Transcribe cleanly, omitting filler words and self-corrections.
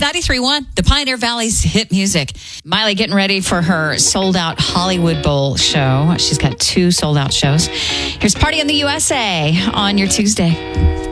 93.1, the Pioneer Valley's hit music. Miley getting ready for her sold-out Hollywood Bowl show. She's got 2 sold-out shows. Here's Party in the USA on your Tuesday.